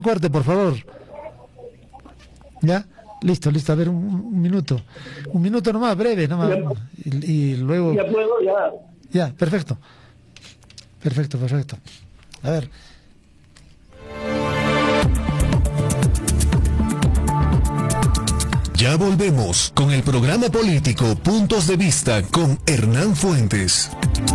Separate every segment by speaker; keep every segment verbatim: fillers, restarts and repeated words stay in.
Speaker 1: Corte, por favor. ¿Ya? Listo, listo. A ver, un, un minuto. Un minuto nomás, breve, nomás. Y, y luego...
Speaker 2: Ya puedo, ya.
Speaker 1: Ya, perfecto. Perfecto, perfecto. A ver.
Speaker 3: Ya volvemos con el programa político Puntos de Vista con Hernán Fuentes.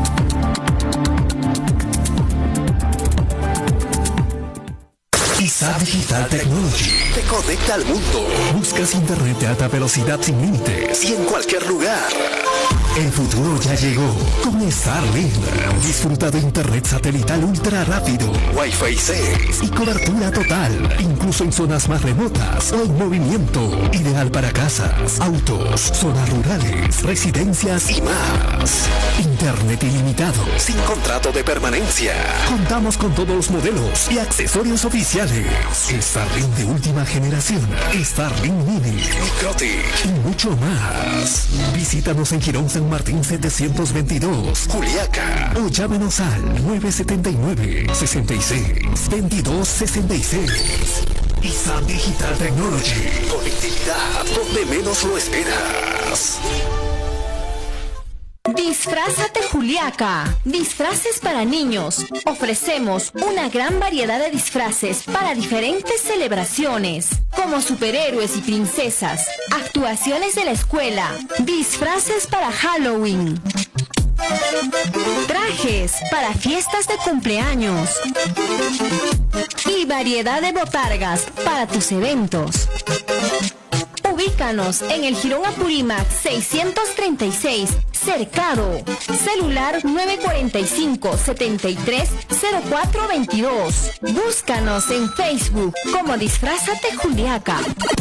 Speaker 3: I S A Digital Technology te conecta al mundo. Buscas internet de alta velocidad sin límites y en cualquier lugar. El futuro ya llegó con Starlink. Disfruta de internet satelital ultra rápido, Wi-Fi seis y cobertura total, incluso en zonas más remotas o en movimiento. Ideal para casas, autos, zonas rurales, residencias y más. Internet ilimitado, sin contrato de permanencia. Contamos con todos los modelos y accesorios oficiales. Starlink de última generación, Starlink Mini, Microtic y mucho más. Visítanos en Girón San Martín setecientos veintidós, Juliaca, o llámenos al nueve siete nueve, sesenta y seis, veintidós sesenta y seis. I S A Digital Technology, conectividad donde menos lo esperas.
Speaker 4: Disfrázate Juliaca, disfraces para niños. Ofrecemos una gran variedad de disfraces para diferentes celebraciones, como superhéroes y princesas, actuaciones de la escuela, disfraces para Halloween, trajes para fiestas de cumpleaños y variedad de botargas para tus eventos. Ubícanos en el Jirón Apurímac seiscientos treinta y seis, Cercado. Celular nueve cuatro cinco, siete tres, cero cuatro dos dos. Búscanos en Facebook como Disfrázate Juliaca.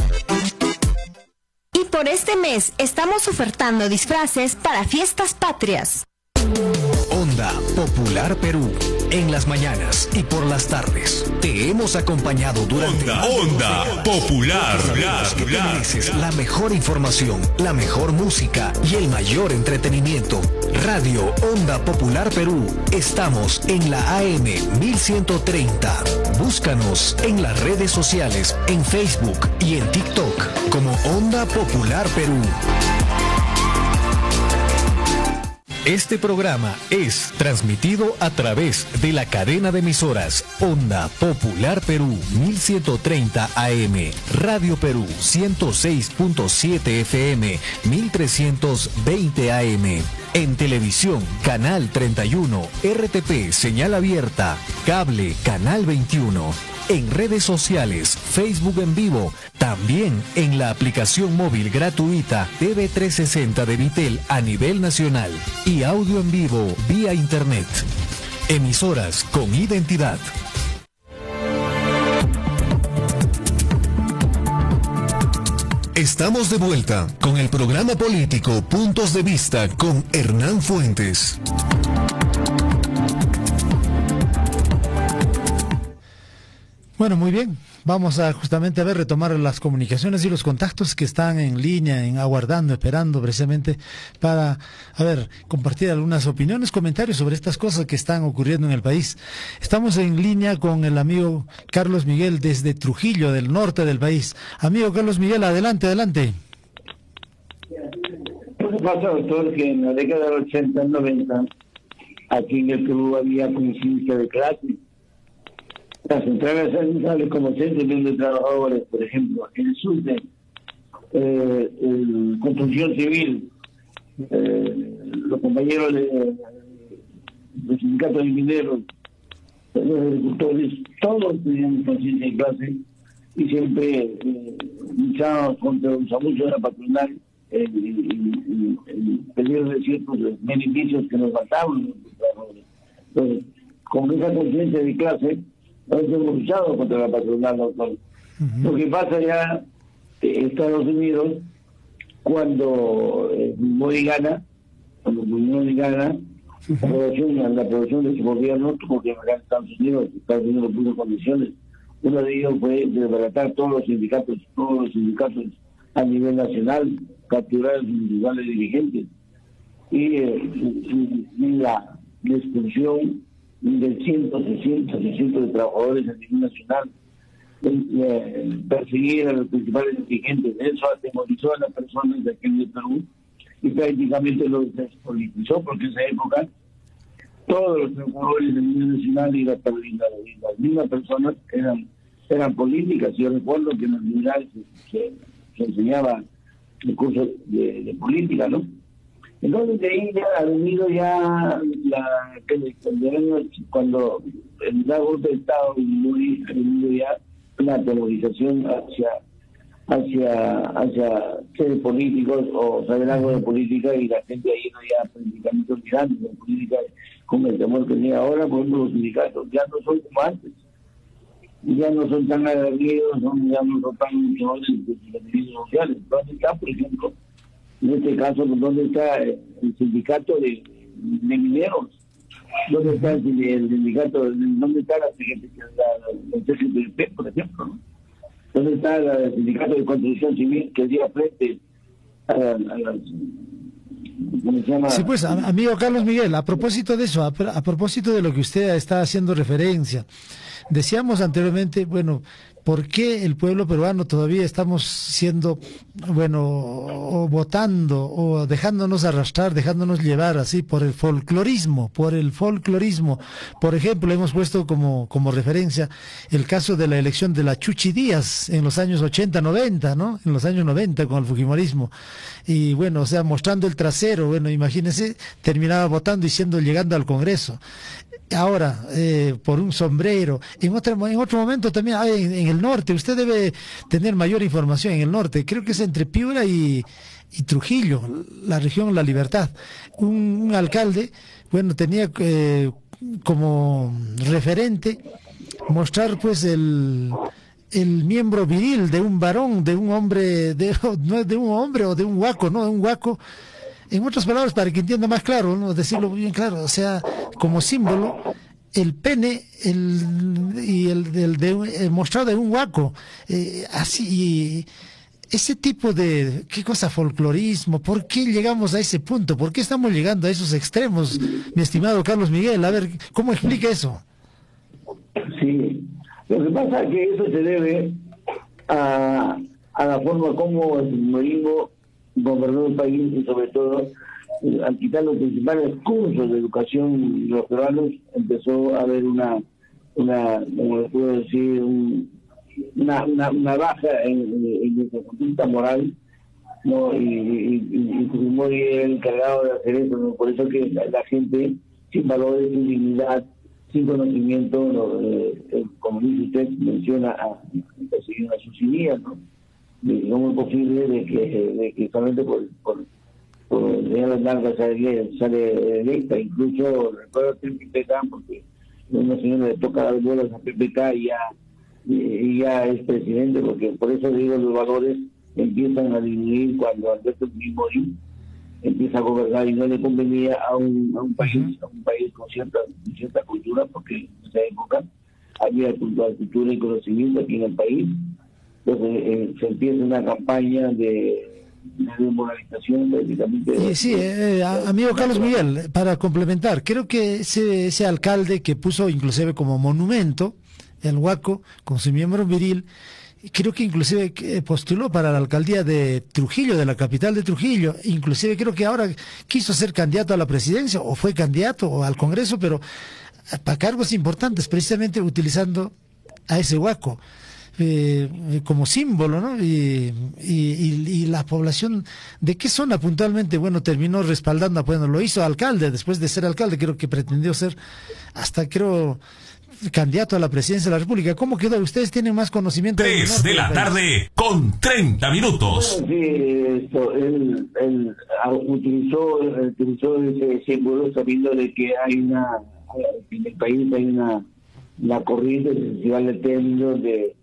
Speaker 4: Y por este mes estamos ofertando disfraces para fiestas patrias.
Speaker 3: Onda Popular Perú, en las mañanas y por las tardes. Te hemos acompañado durante
Speaker 5: Onda, Onda Popular.
Speaker 3: Que te mereces la mejor información, la mejor música y el mayor entretenimiento. Radio Onda Popular Perú. Estamos en la A M mil ciento treinta. Búscanos en las redes sociales, en Facebook y en TikTok como Onda Popular Perú. Este programa es transmitido a través de la cadena de emisoras Onda Popular Perú mil ciento treinta A M, Radio Perú ciento seis punto siete F M, mil trescientos veinte A M. En televisión, Canal treinta y uno, R T P, señal abierta, cable, Canal veintiuno. En redes sociales, Facebook en vivo, también en la aplicación móvil gratuita T V trescientos sesenta de Vitel a nivel nacional y audio en vivo vía internet. Emisoras con identidad. Estamos de vuelta con el programa político Puntos de Vista con Hernán Fuentes.
Speaker 1: Bueno, muy bien. Vamos a justamente a ver, retomar las comunicaciones y los contactos que están en línea, en aguardando, esperando precisamente para, a ver, compartir algunas opiniones, comentarios sobre estas cosas que están ocurriendo en el país. Estamos en línea con el amigo Carlos Miguel desde Trujillo, del norte del país. Amigo Carlos Miguel, adelante, adelante.
Speaker 2: Lo que pasa, doctor, que en la década del ochenta, noventa, aquí en el Perú había coincidencia de clase. Las centrales sindicales como centro de trabajadores, por ejemplo, en el sur de eh, el, construcción civil, eh, los compañeros de los sindicatos de mineros, los agricultores, todos tenían conciencia de clase y siempre eh, luchábamos contra los abusos de la patronal, el pedir de ciertos beneficios que nos faltaban. Entonces, con esa conciencia de clase, nosotros hemos luchado contra la patronal, doctor. Uh-huh. Lo que pasa ya en Estados Unidos, cuando eh, Modi gana, cuando Modi gana, uh-huh. la, producción, la producción de su gobierno tuvo que bajar a Estados Unidos. Estados Unidos puso condiciones. Uno de ellos fue desbaratar todos los sindicatos, todos los sindicatos a nivel nacional, capturar a sus individuales dirigentes. Y, eh, y, y la, la expulsión de cientos y cientos y cientos de trabajadores a nivel nacional. eh, perseguir a los principales dirigentes. Eso atemorizó a las personas de aquí en Perú y prácticamente los despolitizó, porque en esa época todos los trabajadores del Unión Nacional y las, y las mismas personas eran eran políticas. Yo recuerdo que en los liberales se, se, se enseñaba el curso de, de política, ¿no? Entonces de ahí ya ha venido ya la que cuando el golpe de Estado ha venido ya una atemorización hacia hacia hacia ser políticos o saber algo de política, y la gente ha ido ya prácticamente olvidando de política con el temor que tenía ahora. Por ejemplo, los sindicatos ya no son como antes, ya no son tan aguerridos, son, ya no son tan luchadores de los beneficios sociales. ¿Dónde está, por ejemplo, en este caso, dónde está el sindicato de, de mineros? ¿Dónde está el, el sindicato? ¿Dónde está la C G T P, por ejemplo, ¿no? ¿Dónde está la, el sindicato de construcción civil que día frente a, a las... ¿Cómo se llama?
Speaker 1: Sí, pues, amigo Carlos Miguel, a propósito de eso, a, a propósito de lo que usted está haciendo referencia, decíamos anteriormente, bueno, ¿por qué el pueblo peruano todavía estamos siendo, bueno, o votando o dejándonos arrastrar, dejándonos llevar así por el folclorismo, por el folclorismo? Por ejemplo, hemos puesto como, como referencia el caso de la elección de la Chuchi Díaz en los años ochenta, noventa, ¿no? En los años noventa con el fujimorismo. Y bueno, o sea, mostrando el trasero, bueno, imagínense, terminaba votando y siendo, llegando al Congreso. Ahora, eh, por un sombrero. En otro, en otro momento también, ah, en, en el norte, usted debe tener mayor información en el norte, creo que es entre Piura y, y Trujillo, la región La Libertad. Un, un alcalde, bueno, tenía eh, como referente mostrar pues el... el miembro viril de un varón, de un hombre, de, no de un hombre o de un huaco, no, de un huaco. En otras palabras, para que entienda más claro, ¿no? Decirlo bien claro, o sea, como símbolo, el pene el, y el, el, de, el mostrado de un huaco, eh, así, y ese tipo de, ¿qué cosa? Folclorismo. ¿Por qué llegamos a ese punto? ¿Por qué estamos llegando a esos extremos, mi estimado Carlos Miguel? A ver, ¿cómo explica eso?
Speaker 2: Sí, lo que pasa es que eso se debe a, a la forma como el fujimorismo gobernó el país, y sobre todo eh, al quitar los principales cursos de educación de los peruanos, empezó a haber una, una como le puedo decir, un, una, una, una baja en, en nuestra conducta moral, ¿no? Y, y, y, y Fujimori era el encargado de hacer eso, ¿no? Por eso que la, la gente sin valores, sin dignidad, sin conocimiento, ¿no? eh, eh, como dice usted, menciona a, a, a sus ideas, ¿no? No es posible de que, de que solamente por, por, por enseñar las largas sale, sale electa. Incluso recuerdo a P P K, porque una señora le toca dar bolas a P P K y ya, y ya es presidente, porque por eso digo, los valores empiezan a disminuir cuando Alberto Fujimori empieza a gobernar y no le convenía a un, a un país, a un país con cierta, cierta cultura, porque en esa época había cultura, cultura y conocimiento aquí en el país. Entonces eh, se empieza una campaña de, de desmoralización prácticamente.
Speaker 1: Sí, sí eh, amigo Carlos Miguel, para complementar, creo que ese, ese alcalde que puso inclusive como monumento el huaco con su miembro viril, creo que inclusive postuló para la alcaldía de Trujillo, de la capital de Trujillo, inclusive creo que ahora quiso ser candidato a la presidencia o fue candidato o al Congreso, pero para cargos importantes, precisamente utilizando a ese huaco. Eh, como símbolo, ¿no? Y, y, y la población, ¿de qué zona puntualmente? Bueno, terminó respaldando, bueno, lo hizo alcalde, después de ser alcalde, creo que pretendió ser, hasta creo, candidato a la presidencia de la República. ¿Cómo quedó? Ustedes tienen más conocimiento.
Speaker 5: Tres de la tarde con treinta minutos.
Speaker 2: Bueno, sí, esto, él, él utilizó, utilizó ese símbolo sabiendo de que hay una, en el país hay una, una corriente, si vale el término, de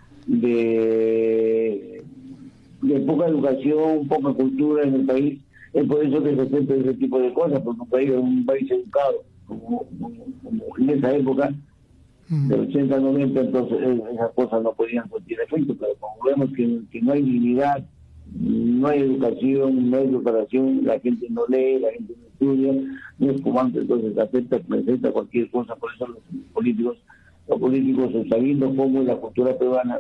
Speaker 2: De, de poca educación, poca cultura en el país. Es por eso que se acepta ese tipo de cosas, porque un país es un país educado, como, como, como en esa época, mm. de ochenta a noventa, entonces esas cosas no podían surtir efecto, pero como vemos que, que no hay dignidad, no hay educación, no hay preparación, la gente no lee, la gente no estudia, no es fumante, entonces acepta, presenta cualquier cosa. Por eso los políticos los políticos están viendo cómo la cultura peruana